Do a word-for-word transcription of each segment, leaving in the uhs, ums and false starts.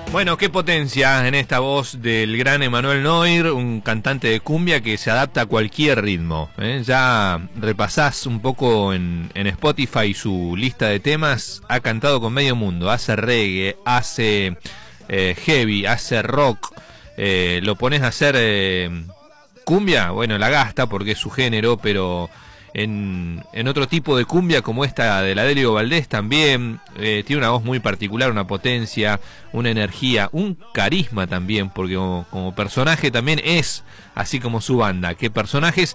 Bueno, qué potencia en esta voz del gran Emanuel Noir, un cantante de cumbia que se adapta a cualquier ritmo, ¿eh? Ya repasás un poco en, en Spotify su lista de temas, ha cantado con medio mundo, hace reggae, hace eh, heavy, hace rock, eh, lo pones a hacer eh, cumbia, bueno, la gasta porque es su género, pero en, en otro tipo de cumbia como esta de la Delio Valdés también, eh, tiene una voz muy particular, una potencia, una energía, un carisma también, porque como, como personaje también es así como su banda, qué personajes,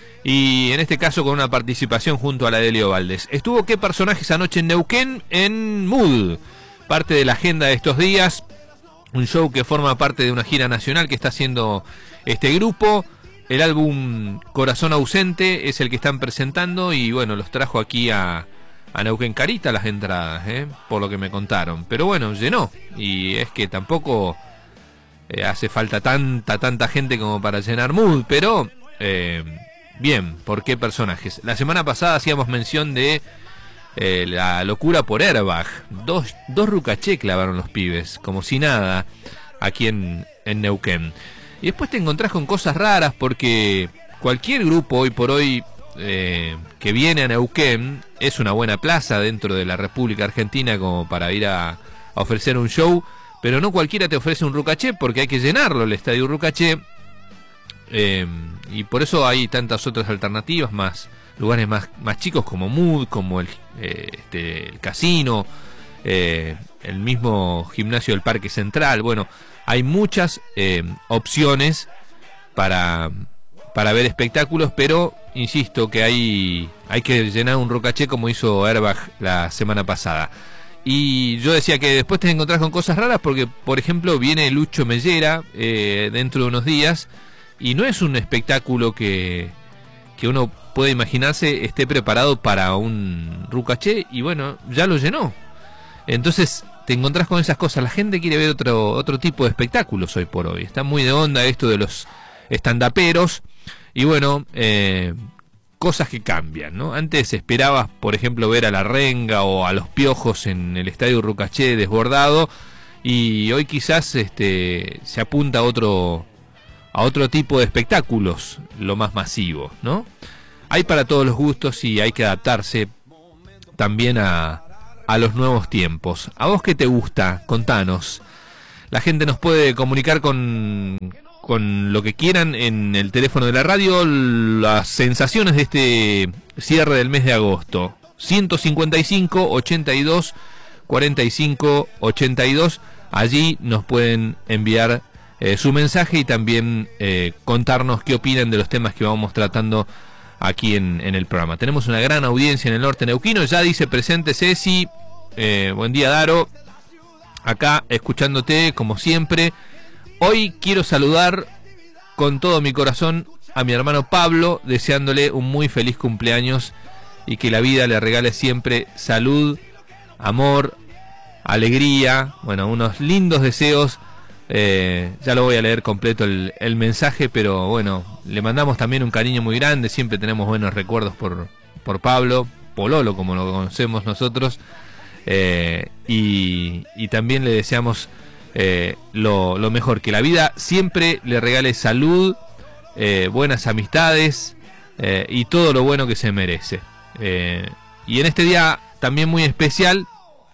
y en este caso con una participación junto a la Delio Valdés. Estuvo qué personajes anoche en Neuquén en Mood, parte de la agenda de estos días, un show que forma parte de una gira nacional que está haciendo este grupo. El álbum Corazón Ausente es el que están presentando y bueno, los trajo aquí a, a Neuquén carita las entradas, ¿eh? Por lo que me contaron. Pero bueno, llenó. Y es que tampoco eh, hace falta tanta, tanta gente como para llenar Mood. Pero eh, bien, ¿por qué personajes? La semana pasada hacíamos mención de eh, la locura por Airbag. Dos, dos rucaché clavaron los pibes, como si nada, aquí en, en Neuquén. Y después te encontrás con cosas raras porque cualquier grupo hoy por hoy eh, que viene a Neuquén es una buena plaza dentro de la República Argentina como para ir a, a ofrecer un show, pero no cualquiera te ofrece un rucaché porque hay que llenarlo el estadio Rucaché, eh, y por eso hay tantas otras alternativas, más lugares más, más chicos como Mood, como el, eh, este, el casino, eh, el mismo gimnasio del Parque Central. Bueno, hay muchas eh, opciones para, para ver espectáculos, pero insisto que hay, hay que llenar un rucaché como hizo Airbag la semana pasada. Y yo decía que después te encontrás con cosas raras porque, por ejemplo, viene Lucho Mellera eh, dentro de unos días y no es un espectáculo que, que uno puede imaginarse esté preparado para un rucaché y bueno, ya lo llenó. Entonces te encontrás con esas cosas. La gente quiere ver otro otro tipo de espectáculos hoy por hoy. Está muy de onda esto de los estandaperos. Y bueno, eh, cosas que cambian, ¿no? Antes esperabas, por ejemplo, ver a La Renga o a Los Piojos en el estadio Rucaché desbordado. Y hoy quizás este se apunta a otro, a otro tipo de espectáculos, lo más masivo, ¿no? Hay para todos los gustos y hay que adaptarse también a... a los nuevos tiempos. ¿A vos qué te gusta? Contanos. La gente nos puede comunicar con, con lo que quieran en el teléfono de la radio, las sensaciones de este cierre del mes de agosto. ciento cincuenta y cinco, ochenta y dos, cuarenta y cinco, ochenta y dos. Allí nos pueden enviar eh, su mensaje y también eh, contarnos qué opinan de los temas que vamos tratando aquí en, en el programa. Tenemos una gran audiencia en el norte neuquino. Ya dice presente Ceci. Eh, buen día, Daro. Acá escuchándote como siempre. Hoy quiero saludar con todo mi corazón a mi hermano Pablo, deseándole un muy feliz cumpleaños y que la vida le regale siempre salud, amor, alegría. Bueno, unos lindos deseos. Eh, ya lo voy a leer completo el, el mensaje, pero bueno, le mandamos también un cariño muy grande. Siempre tenemos buenos recuerdos por, por Pablo, Pololo como lo conocemos nosotros, eh, y, y también le deseamos eh, lo, lo mejor, que la vida siempre le regale salud, eh, buenas amistades eh, y todo lo bueno que se merece. Eh, y en este día también muy especial,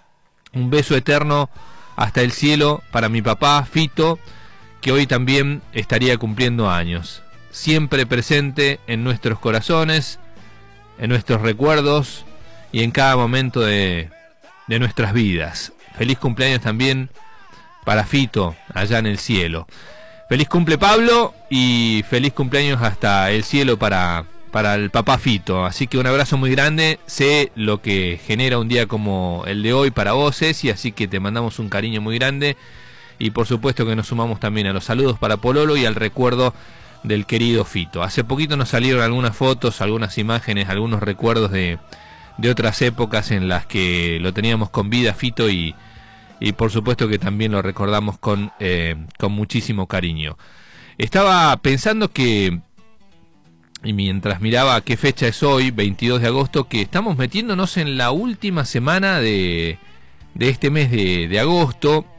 un beso eterno hasta el cielo para mi papá Fito, que hoy también estaría cumpliendo años. Siempre presente en nuestros corazones, en nuestros recuerdos y en cada momento de, de nuestras vidas. Feliz cumpleaños también para Fito, allá en el cielo. Feliz cumple Pablo y feliz cumpleaños hasta el cielo para... para el papá Fito. Así que un abrazo muy grande. Sé lo que genera un día como el de hoy para vos, Ceci, así que te mandamos un cariño muy grande y por supuesto que nos sumamos también a los saludos para Pololo y al recuerdo del querido Fito. Hace poquito nos salieron algunas fotos, algunas imágenes, algunos recuerdos de, de otras épocas en las que lo teníamos con vida Fito y, y por supuesto que también lo recordamos con, eh, con muchísimo cariño. Estaba pensando que, y mientras miraba qué fecha es hoy, veintidós de agosto, que estamos metiéndonos en la última semana de, de este mes de, de agosto,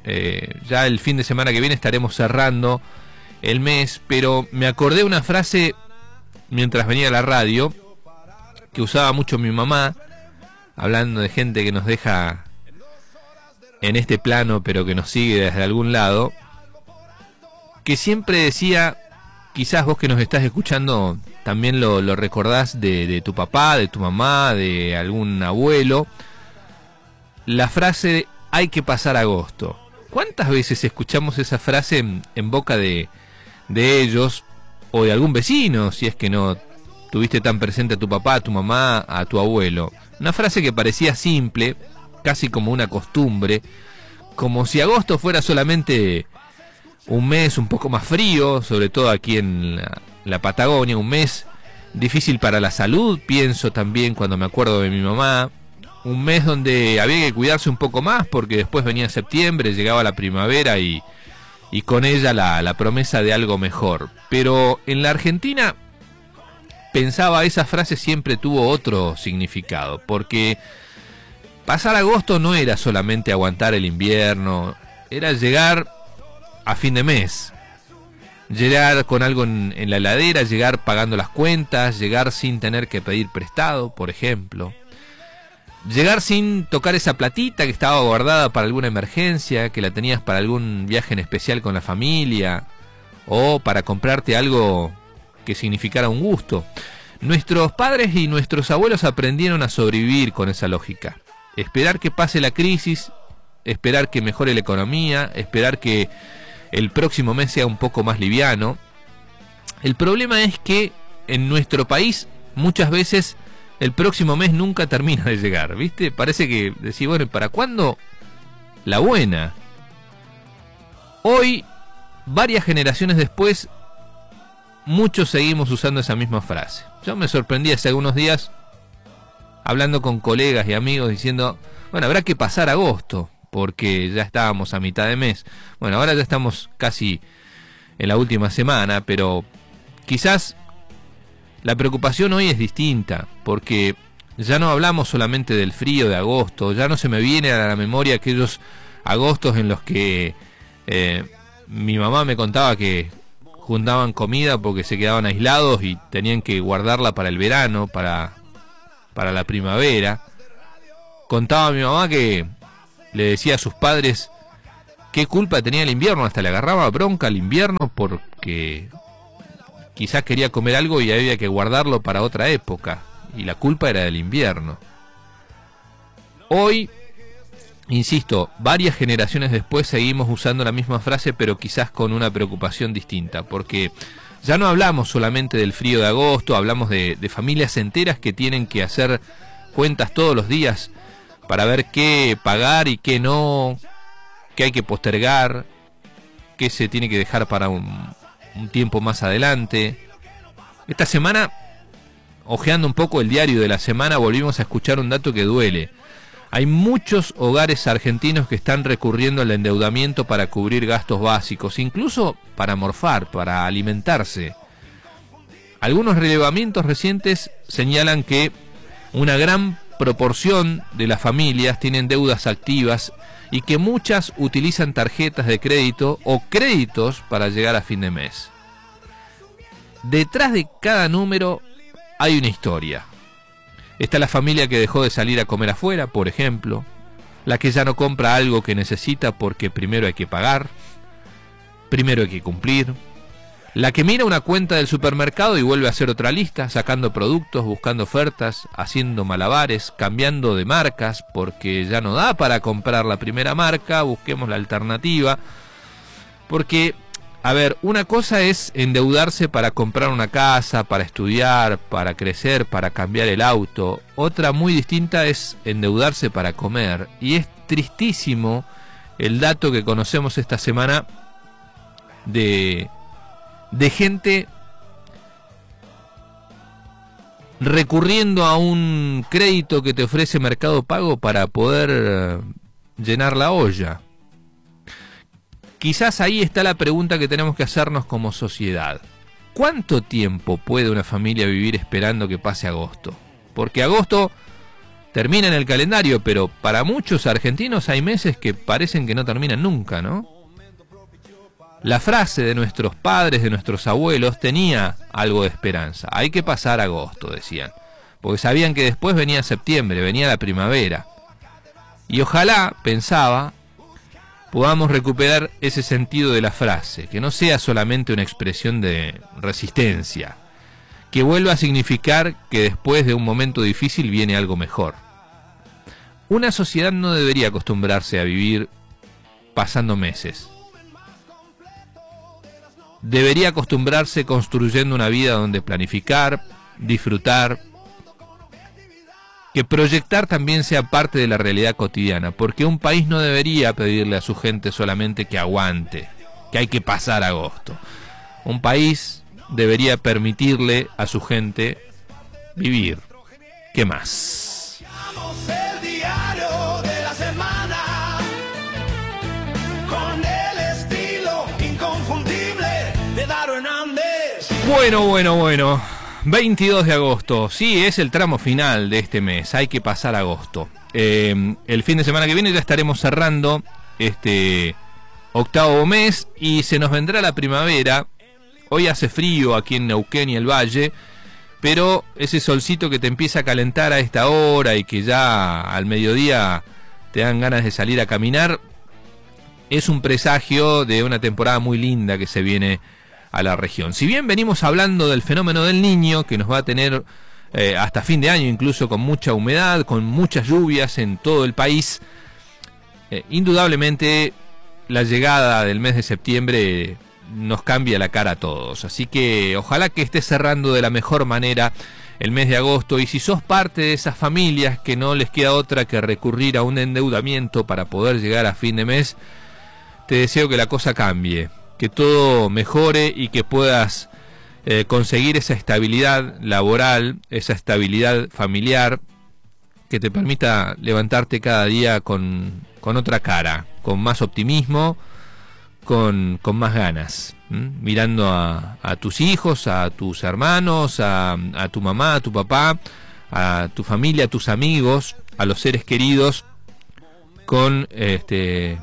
Eh, ya el fin de semana que viene estaremos cerrando el mes, pero me acordé de una frase mientras venía a la radio que usaba mucho mi mamá, hablando de gente que nos deja en este plano pero que nos sigue desde algún lado, que siempre decía, quizás vos que nos estás escuchando también lo, lo recordás de, de tu papá, de tu mamá, de algún abuelo, la frase hay que pasar agosto. ¿Cuántas veces escuchamos esa frase en, en boca de, de ellos o de algún vecino, si es que no tuviste tan presente a tu papá, a tu mamá, a tu abuelo? Una frase que parecía simple, casi como una costumbre, como si agosto fuera solamente un mes un poco más frío, sobre todo aquí en la, la Patagonia, un mes difícil para la salud, pienso también cuando me acuerdo de mi mamá, un mes donde había que cuidarse un poco más porque después venía septiembre, llegaba la primavera y, y con ella la, la promesa de algo mejor. Pero en la Argentina, pensaba, esa frase siempre tuvo otro significado, porque pasar agosto no era solamente aguantar el invierno, era llegar a fin de mes, llegar con algo en, en la heladera, llegar pagando las cuentas, llegar sin tener que pedir prestado, por ejemplo, llegar sin tocar esa platita que estaba guardada para alguna emergencia, que la tenías para algún viaje en especial con la familia, o para comprarte algo que significara un gusto. Nuestros padres y nuestros abuelos aprendieron a sobrevivir con esa lógica, esperar que pase la crisis, esperar que mejore la economía, esperar que el próximo mes sea un poco más liviano. El problema es que en nuestro país muchas veces el próximo mes nunca termina de llegar, ¿viste? Parece que decís, bueno, ¿para cuándo la buena? Hoy, varias generaciones después, muchos seguimos usando esa misma frase. Yo me sorprendí hace algunos días hablando con colegas y amigos diciendo, bueno, habrá que pasar agosto, porque ya estábamos a mitad de mes. Bueno, ahora ya estamos casi en la última semana, pero quizás la preocupación hoy es distinta, porque ya no hablamos solamente del frío de agosto, ya no se me viene a la memoria aquellos agostos en los que eh, mi mamá me contaba que juntaban comida porque se quedaban aislados y tenían que guardarla para el verano, para, para la primavera. Contaba mi mamá que le decía a sus padres qué culpa tenía el invierno, hasta le agarraba bronca al invierno porque quizás quería comer algo y había que guardarlo para otra época, y la culpa era del invierno. Hoy, insisto, varias generaciones después seguimos usando la misma frase, pero quizás con una preocupación distinta, porque ya no hablamos solamente del frío de agosto, hablamos de, de familias enteras que tienen que hacer cuentas todos los días para ver qué pagar y qué no, qué hay que postergar, qué se tiene que dejar para un, un tiempo más adelante. Esta semana, hojeando un poco el diario de la semana, volvimos a escuchar un dato que duele. Hay muchos hogares argentinos que están recurriendo al endeudamiento para cubrir gastos básicos, incluso para morfar, para alimentarse. Algunos relevamientos recientes señalan que una gran proporción de las familias tienen deudas activas y que muchas utilizan tarjetas de crédito o créditos para llegar a fin de mes. Detrás de cada número hay una historia. Está la familia que dejó de salir a comer afuera, por ejemplo, la que ya no compra algo que necesita porque primero hay que pagar, primero hay que cumplir, la que mira una cuenta del supermercado y vuelve a hacer otra lista, sacando productos, buscando ofertas, haciendo malabares, cambiando de marcas porque ya no da para comprar la primera marca, busquemos la alternativa. Porque, a ver, una cosa es endeudarse para comprar una casa, para estudiar, para crecer, para cambiar el auto. Otra muy distinta es endeudarse para comer. Y es tristísimo el dato que conocemos esta semana de... de gente recurriendo a un crédito que te ofrece Mercado Pago para poder llenar la olla. Quizás ahí está la pregunta que tenemos que hacernos como sociedad. ¿Cuánto tiempo puede una familia vivir esperando que pase agosto? Porque agosto termina en el calendario, pero para muchos argentinos hay meses que parecen que no terminan nunca, ¿no? La frase de nuestros padres, de nuestros abuelos, tenía algo de esperanza. Hay que pasar agosto, decían, porque sabían que después venía septiembre, venía la primavera. Y ojalá, pensaba, podamos recuperar ese sentido de la frase, que no sea solamente una expresión de resistencia, que vuelva a significar que después de un momento difícil viene algo mejor. Una sociedad no debería acostumbrarse a vivir pasando meses. Debería acostumbrarse construyendo una vida donde planificar, disfrutar, que proyectar también sea parte de la realidad cotidiana, porque un país no debería pedirle a su gente solamente que aguante, que hay que pasar agosto. Un país debería permitirle a su gente vivir. ¿Qué más? El diario de la semana, con el estilo inconfundible de Daro Hernández. Bueno, bueno, bueno. veintidós de agosto, sí, es el tramo final de este mes, hay que pasar agosto. Eh, el fin de semana que viene ya estaremos cerrando este octavo mes y se nos vendrá la primavera. Hoy hace frío aquí en Neuquén y el Valle, pero ese solcito que te empieza a calentar a esta hora y que ya al mediodía te dan ganas de salir a caminar, es un presagio de una temporada muy linda que se viene a la región. Si bien venimos hablando del fenómeno del Niño, que nos va a tener eh, hasta fin de año, incluso con mucha humedad, con muchas lluvias en todo el país, eh, indudablemente la llegada del mes de septiembre nos cambia la cara a todos. Así que ojalá que estés cerrando de la mejor manera el mes de agosto, y si sos parte de esas familias que no les queda otra que recurrir a un endeudamiento para poder llegar a fin de mes, te deseo que la cosa cambie, que todo mejore y que puedas eh, conseguir esa estabilidad laboral, esa estabilidad familiar, que te permita levantarte cada día con, con otra cara, con más optimismo, con, con más ganas, ¿m? Mirando a, a tus hijos, a tus hermanos, a, a tu mamá, a tu papá, a tu familia, a tus amigos, a los seres queridos, con este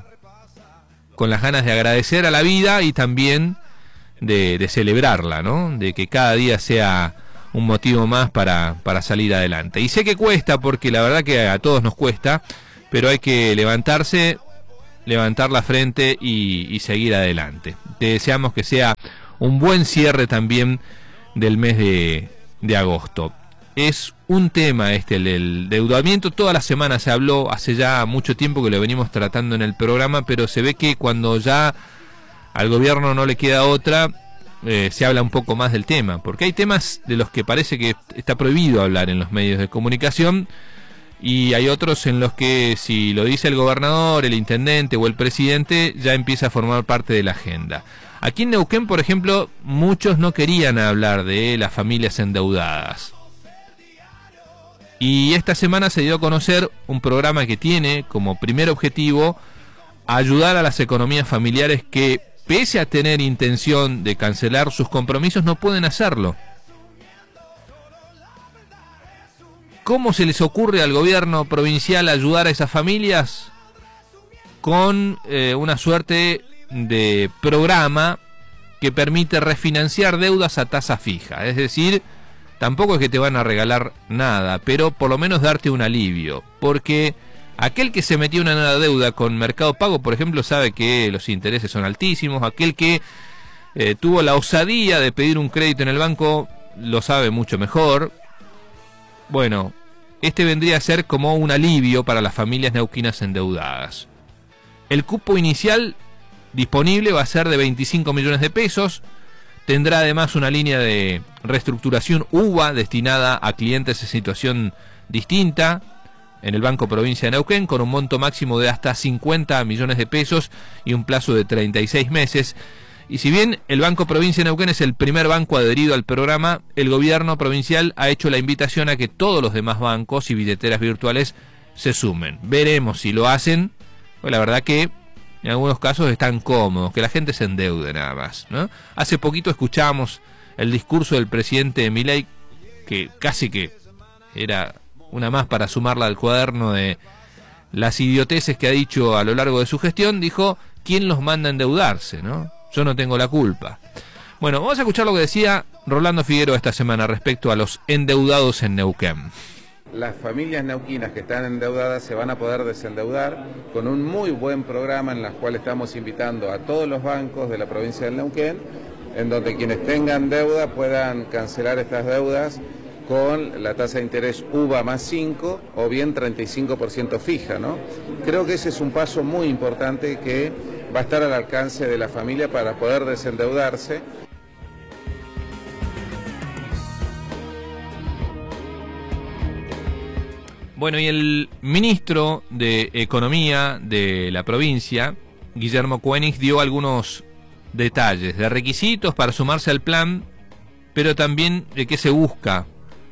con las ganas de agradecer a la vida y también de, de celebrarla, ¿no? De que cada día sea un motivo más para, para salir adelante. Y sé que cuesta, porque la verdad que a todos nos cuesta, pero hay que levantarse, levantar la frente y, y seguir adelante. Te deseamos que sea un buen cierre también del mes de, de agosto. Es un tema este, el del endeudamiento. Toda la semana se habló, hace ya mucho tiempo que lo venimos tratando en el programa, pero se ve que cuando ya al gobierno no le queda otra, eh, se habla un poco más del tema, porque hay temas de los que parece que está prohibido hablar en los medios de comunicación, y hay otros en los que si lo dice el gobernador, el intendente o el presidente, ya empieza a formar parte de la agenda. Aquí en Neuquén, por ejemplo, muchos no querían hablar de las familias endeudadas. Y esta semana se dio a conocer un programa que tiene como primer objetivo ayudar a las economías familiares que, pese a tener intención de cancelar sus compromisos, no pueden hacerlo. ¿Cómo se les ocurre al gobierno provincial ayudar a esas familias? Con eh, una suerte de programa que permite refinanciar deudas a tasa fija. Es decir, tampoco es que te van a regalar nada, pero por lo menos darte un alivio. Porque aquel que se metió en una deuda con Mercado Pago, por ejemplo, sabe que los intereses son altísimos. Aquel que eh, tuvo la osadía de pedir un crédito en el banco lo sabe mucho mejor. Bueno, este vendría a ser como un alivio para las familias neuquinas endeudadas. El cupo inicial disponible va a ser de veinticinco millones de pesos. Tendrá además una línea de reestructuración U V A destinada a clientes en situación distinta en el Banco Provincia de Neuquén, con un monto máximo de hasta cincuenta millones de pesos y un plazo de treinta y seis meses. Y si bien el Banco Provincia de Neuquén es el primer banco adherido al programa, el gobierno provincial ha hecho la invitación a que todos los demás bancos y billeteras virtuales se sumen. Veremos si lo hacen, pues la verdad que en algunos casos están cómodos, que la gente se endeude nada más, ¿no? Hace poquito escuchábamos el discurso del presidente Milei, que casi que era una más para sumarla al cuaderno de las idioteces que ha dicho a lo largo de su gestión, dijo: ¿quién los manda a endeudarse, no? Yo no tengo la culpa. Bueno, vamos a escuchar lo que decía Rolando Figueroa esta semana respecto a los endeudados en Neuquén. Las familias neuquinas que están endeudadas se van a poder desendeudar con un muy buen programa en el cual estamos invitando a todos los bancos de la provincia del Neuquén, en donde quienes tengan deuda puedan cancelar estas deudas con la tasa de interés U V A más cinco o bien treinta y cinco por ciento fija, ¿no? Creo que ese es un paso muy importante que va a estar al alcance de la familia para poder desendeudarse. Bueno, y el ministro de Economía de la provincia, Guillermo Koenig, dio algunos detalles de requisitos para sumarse al plan, pero también de qué se busca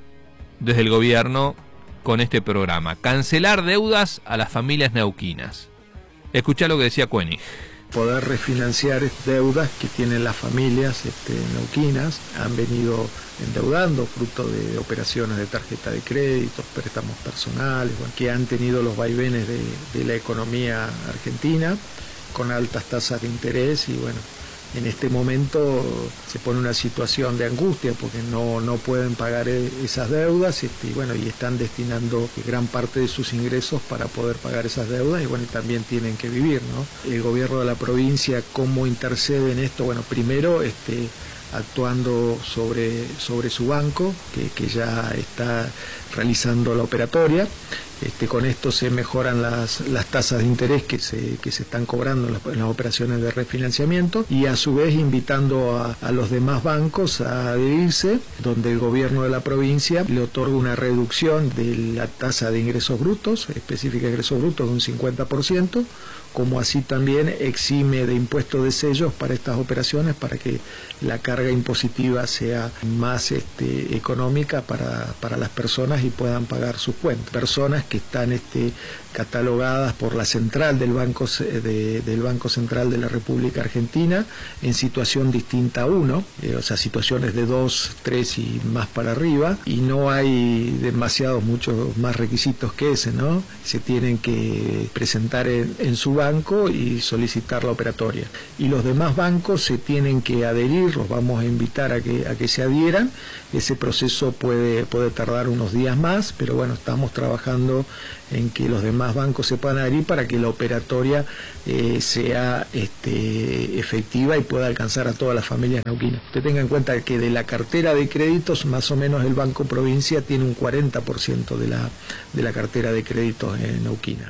desde el gobierno con este programa: cancelar deudas a las familias neuquinas. Escuchá lo que decía Koenig. Poder refinanciar deudas que tienen las familias este, neuquinas, han venido endeudando fruto de operaciones de tarjeta de crédito, préstamos personales, bueno, que han tenido los vaivenes de, de la economía argentina con altas tasas de interés, y bueno, en este momento se pone una situación de angustia porque no, no pueden pagar esas deudas, este, y bueno, y están destinando gran parte de sus ingresos para poder pagar esas deudas, y bueno, y también tienen que vivir, ¿no? El gobierno de la provincia, ¿cómo intercede en esto? Bueno, primero este, actuando sobre, sobre su banco, que, que ya está realizando la operatoria. Este, con esto se mejoran las, las tasas de interés que se, que se están cobrando en las, en las operaciones de refinanciamiento, y a su vez invitando a, a los demás bancos a adherirse, donde el gobierno de la provincia le otorga una reducción de la tasa de ingresos brutos, específica de ingresos brutos, de un cincuenta por ciento, como así también exime de impuestos de sellos para estas operaciones, para que la carga impositiva sea más este, económica para, para las personas y puedan pagar sus cuentas. Personas que están este, catalogadas por la central del Banco, de, del Banco Central de la República Argentina en situación distinta a uno, eh, o sea, situaciones de dos, tres y más para arriba, y no hay demasiados, muchos más requisitos que ese, ¿no? Se tienen que presentar en, en su banco y solicitar la operatoria. Y los demás bancos se tienen que adherir, los vamos a invitar a que, a que se adhieran. Ese proceso puede, puede tardar unos días más, pero bueno, estamos trabajando en que los demás bancos se puedan adherir para que la operatoria eh, sea este, efectiva y pueda alcanzar a todas las familias neuquinas. Usted tenga en cuenta que de la cartera de créditos, más o menos el Banco Provincia tiene un cuarenta por ciento de la, de la cartera de créditos en neuquina.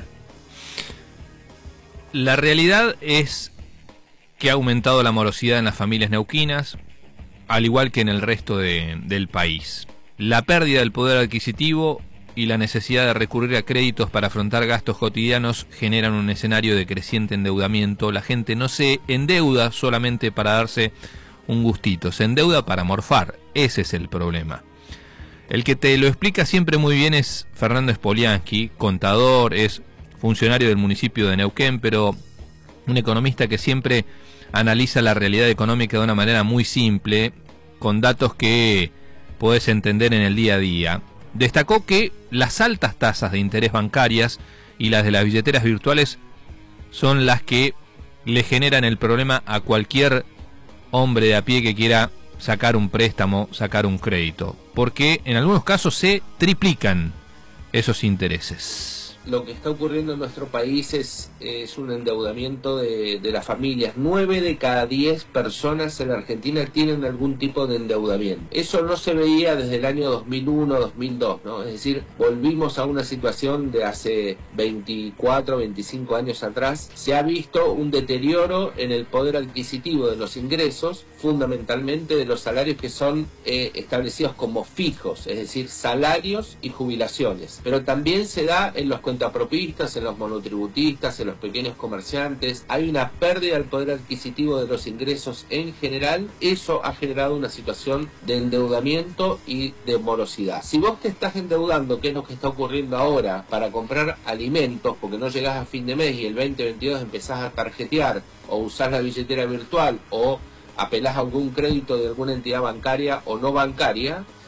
La realidad es que ha aumentado la morosidad en las familias neuquinas, al igual que en el resto de, del país. La pérdida del poder adquisitivo y la necesidad de recurrir a créditos para afrontar gastos cotidianos generan un escenario de creciente endeudamiento. La gente no se endeuda solamente para darse un gustito, se endeuda para morfar. Ese es el problema. El que te lo explica siempre muy bien es Fernando Spoliansky, contador, es funcionario del municipio de Neuquén, pero un economista que siempre analiza la realidad económica de una manera muy simple, con datos que podés entender en el día a día. Destacó que las altas tasas de interés bancarias y las de las billeteras virtuales son las que le generan el problema a cualquier hombre de a pie que quiera sacar un préstamo, sacar un crédito, porque en algunos casos se triplican esos intereses. Lo que está ocurriendo en nuestro país es, es un endeudamiento de, de las familias. Nueve de cada diez personas en Argentina tienen algún tipo de endeudamiento. Eso no se veía desde el año dos mil uno, dos mil dos, ¿no? Es decir, volvimos a una situación de hace veinticuatro, veinticinco años atrás. Se ha visto un deterioro en el poder adquisitivo de los ingresos, fundamentalmente de los salarios que son eh, establecidos como fijos, es decir, salarios y jubilaciones. Pero también se da en los cuentapropistas, en los monotributistas, en los pequeños comerciantes. Hay una pérdida del poder adquisitivo de los ingresos en general. Eso ha generado una situación de endeudamiento y de morosidad. Si vos te estás endeudando, que es lo que está ocurriendo ahora, para comprar alimentos, porque no llegás a fin de mes y el veinte veintidós empezás a tarjetear o usás la billetera virtual o apelás a algún crédito de alguna entidad bancaria o no bancaria,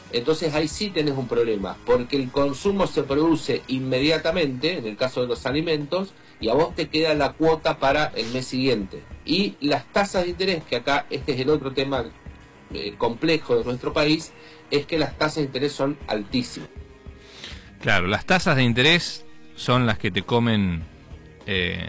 entonces ahí sí tenés un problema, porque el consumo se produce inmediatamente, en el caso de los alimentos, y a vos te queda la cuota para el mes siguiente. Y las tasas de interés, que acá este es el otro tema eh, complejo de nuestro país, es que las tasas de interés son altísimas. Claro, las tasas de interés son las que te comen eh,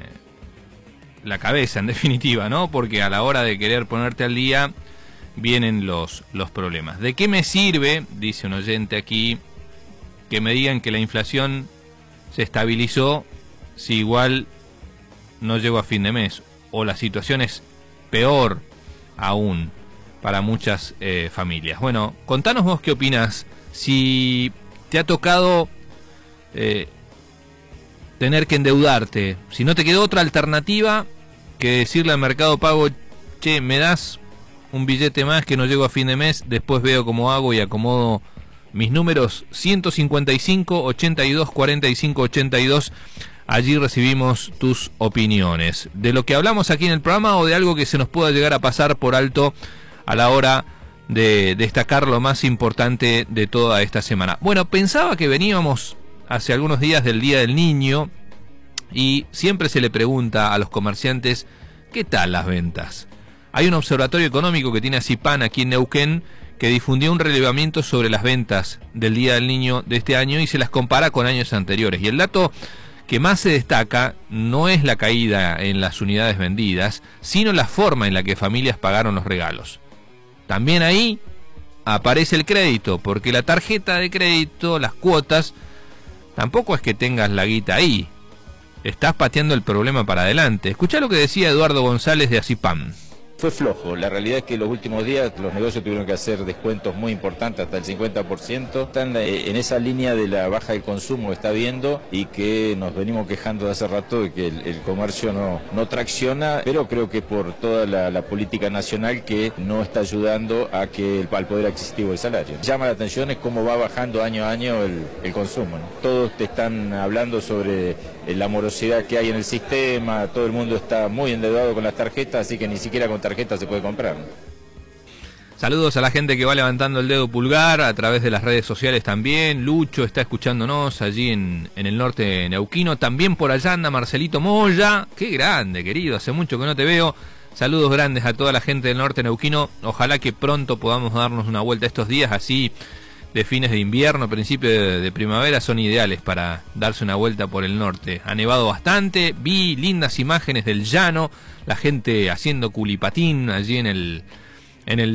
la cabeza, en definitiva, ¿no? Porque a la hora de querer ponerte al día vienen los, los problemas. ¿De qué me sirve, dice un oyente aquí, que me digan que la inflación se estabilizó si igual no llego a fin de mes? O la situación es peor aún para muchas eh, familias. Bueno, contanos vos qué opinás. Si te ha tocado eh, tener que endeudarte, si no te quedó otra alternativa que decirle al Mercado Pago, che, me das un billete más que no llego a fin de mes, después veo cómo hago y acomodo mis números. Ciento cincuenta y cinco, ochenta y dos, cuarenta y cinco, ochenta y dos. Allí recibimos tus opiniones de lo que hablamos aquí en el programa o de algo que se nos pueda llegar a pasar por alto a la hora de destacar lo más importante de toda esta semana. Bueno, pensaba que veníamos hace algunos días del Día del Niño y siempre se le pregunta a los comerciantes ¿qué tal las ventas? Hay un observatorio económico que tiene ASIPAN aquí en Neuquén que difundió un relevamiento sobre las ventas del Día del Niño de este año y se las compara con años anteriores. Y el dato que más se destaca no es la caída en las unidades vendidas, sino la forma en la que familias pagaron los regalos. También ahí aparece el crédito, porque la tarjeta de crédito, las cuotas, tampoco es que tengas la guita ahí. Estás pateando el problema para adelante. Escuchá lo que decía Eduardo González de ASIPAN. Fue flojo, la realidad es que los últimos días los negocios tuvieron que hacer descuentos muy importantes, hasta el cincuenta por ciento. Están en esa línea de la baja de consumo que está viendo y que nos venimos quejando de hace rato de que el, el comercio no, no tracciona, pero creo que por toda la, la política nacional que no está ayudando a que el, al poder adquisitivo del salario. Llama la atención es cómo va bajando año a año el, el consumo, ¿no? Todos te están hablando sobre la morosidad que hay en el sistema, todo el mundo está muy endeudado con las tarjetas, así que ni siquiera con tarjeta se puede comprar. Saludos a la gente que va levantando el dedo pulgar a través de las redes sociales también. Lucho está escuchándonos allí en, en el norte neuquino. También por allá anda Marcelito Moya. Qué grande, querido, hace mucho que no te veo. Saludos grandes a toda la gente del norte neuquino. Ojalá que pronto podamos darnos una vuelta estos días así de fines de invierno, principio de, de primavera, son ideales para darse una vuelta por el norte. Ha nevado bastante, vi lindas imágenes del llano, la gente haciendo culipatín allí en el, en el